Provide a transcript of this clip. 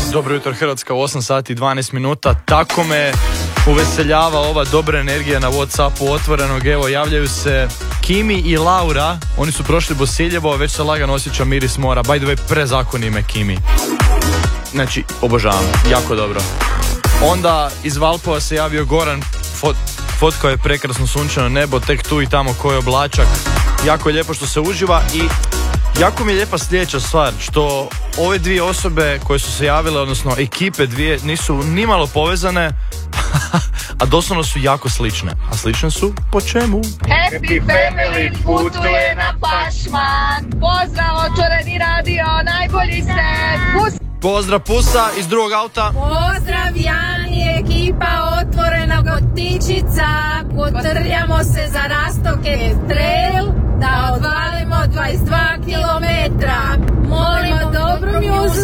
Dobro jutro Hrvatska, 8 sati i 12 minuta. Tako me uveseljava ova dobra energija na Whatsappu otvorenog. Evo, javljaju se Kimi i Laura. Oni su prošli Bosiljevo, već se lagano osjeća miris mora. By the way, prezakoni ime Kimi. Znači, obožavam, jako dobro. Onda iz Valpova se javio Goran, fotkao je prekrasno sunčano nebo, tek tu i tamo koji oblačak. Jako je lijepo što se uživa i jako mi je lijepa sljedeća stvar, što ove dvije osobe koje su se javile, odnosno ekipe dvije, nisu nimalo povezane, a doslovno su jako slične. A slične su po čemu? Happy Family putuje na Pašman. Pozdrav, otvoreni radio, najbolji ste. Pozdrav Pusa iz drugog auta. Pozdrav Jani, ekipa otvorenog otičica. Potrljamo se za Rastoke trail da odvalimo 22 kilometra. Molimo dobru muziku